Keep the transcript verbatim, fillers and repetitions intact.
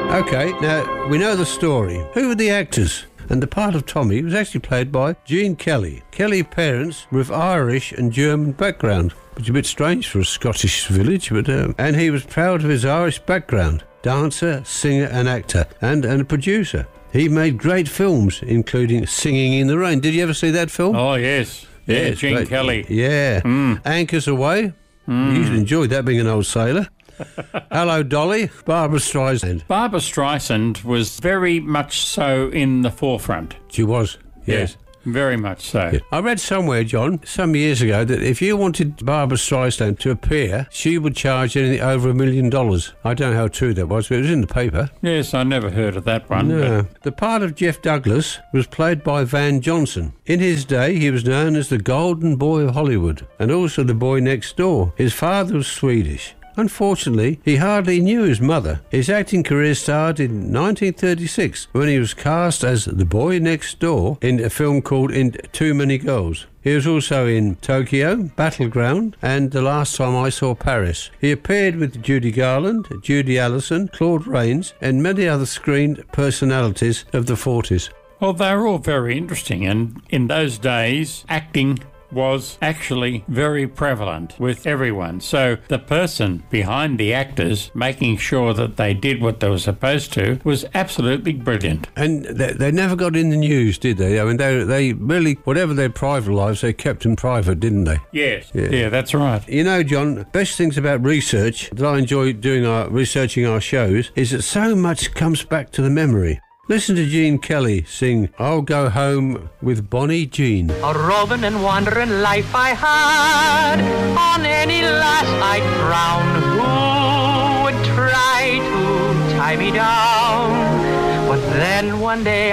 OK, now, we know the story. Who were the actors? And the part of Tommy was actually played by Gene Kelly. Kelly's parents were of Irish and German background, which is a bit strange for a Scottish village, but um, and he was proud of his Irish background. Dancer, singer and actor, and, and a producer. He made great films, including Singing in the Rain. Did you ever see that film? Oh, yes. Yeah, yes, Gene great. Kelly. Yeah. Mm. Anchors Away. Mm. You usually enjoyed that, being an old sailor. Hello, Dolly. Barbara Streisand. Barbara Streisand was very much so in the forefront. She was, yes. Yeah, very much so. Yeah. I read somewhere, John, some years ago, that if you wanted Barbara Streisand to appear, she would charge anything over a million dollars. I don't know how true that was, but it was in the paper. Yes, I never heard of that one. No. But... The part of Jeff Douglas was played by Van Johnson. In his day, he was known as the Golden Boy of Hollywood, and also the boy next door. His father was Swedish. Unfortunately, he hardly knew his mother. His acting career started in nineteen thirty-six when he was cast as the boy next door in a film called In Too Many Girls. He was also in Tokyo, Battleground, and The Last Time I Saw Paris. He appeared with Judy Garland, Judy Allison, Claude Rains, and many other screen personalities of the forties. Well, they were all very interesting, and in those days, acting was actually very prevalent with everyone. So the person behind the actors making sure that they did what they were supposed to was absolutely brilliant. And they, they never got in the news, did they? I mean, they they really, whatever their private lives, they kept them private, didn't they? Yes. Yeah, yeah, that's right. You know, John, best things about research that I enjoy doing our researching our shows is that so much comes back to the memory. Listen to Gene Kelly sing I'll Go Home with Bonnie Jean. A roving and wandering life I had, on any lass I'd frown, who would try to tie me down. But then one day